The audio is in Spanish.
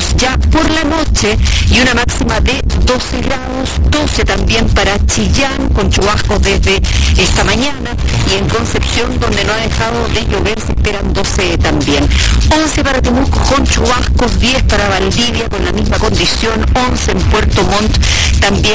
grados ya por la noche y una máxima de 12 grados, 12 también para Chillán, con chubascos desde esta mañana, y en Concepción, donde no ha dejado de llover, se esperan 12 también. 11 para Temuco con chubascos, 10 para Valdivia con la misma condición, 11 en Puerto Montt también